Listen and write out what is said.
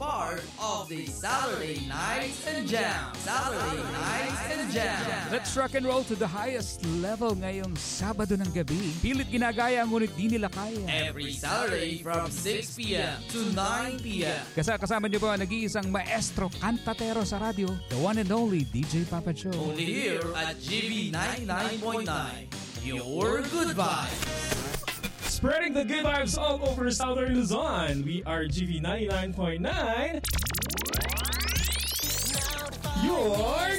part of the Saturday Nights and Jam. Saturday Nights and Jam. Let's rock and roll to the highest level ngayong Sabado ng gabi. Pilit ginagaya ngunit di nila kaya. Every Saturday from 6 p.m. to 9 p.m. Kasama niyo po ang nag-iisang maestro kantatero sa radyo, the one and only DJ Papa Joe. Only here at GB 99.9. Your good vibes. Spreading the good vibes all over Southern Luzon. We are GB 99.9. Your